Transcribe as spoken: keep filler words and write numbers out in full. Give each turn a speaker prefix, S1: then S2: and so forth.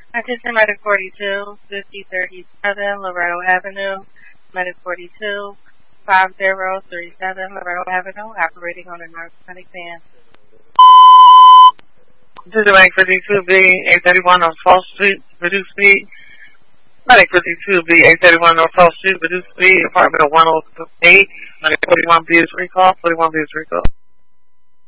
S1: Attention Medic forty-two, fifty thirty-seven, Laredo Avenue. Medic forty-two, five zero three seven, Laredo Avenue, operating on a narcotic van.
S2: Attention Medic fifty-two B, eight thirty-one on Fall Street, reduce speed. Medic fifty-two B, eight thirty-one North Fall Street, reduce speed, apartment one oh eight. Medic forty-one B is recall, forty-one B is recall.